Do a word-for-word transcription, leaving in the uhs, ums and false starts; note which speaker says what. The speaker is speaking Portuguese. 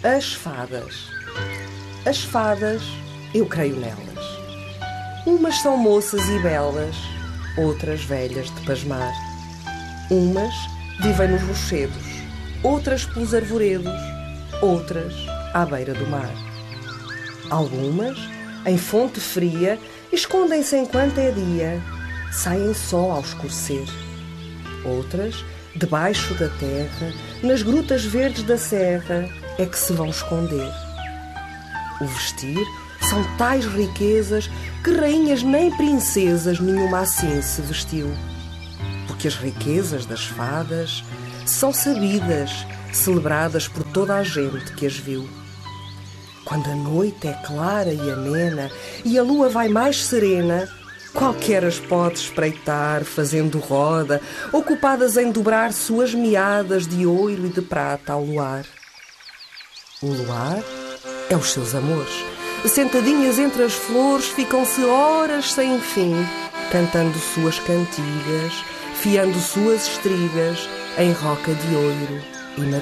Speaker 1: As fadas. As fadas, eu creio nelas. Umas são moças e belas, outras velhas de pasmar. Umas vivem nos rochedos, outras pelos arvoredos, outras à beira do mar. Algumas, em fonte fria, escondem-se enquanto é dia, saem só ao escurecer. Outras, debaixo da terra, nas grutas verdes da serra, é que se vão esconder. O vestir são tais riquezas que rainhas nem princesas nenhuma assim se vestiu. Porque as riquezas das fadas são sabidas, celebradas por toda a gente que as viu. Quando a noite é clara e amena e a lua vai mais serena, qualquer as pode espreitar, fazendo roda, ocupadas em dobrar suas meadas de ouro e de prata ao luar. O luar é os seus amores. Sentadinhas entre as flores, ficam-se horas sem fim, cantando suas cantigas, fiando suas estrigas em roca de ouro e marfim.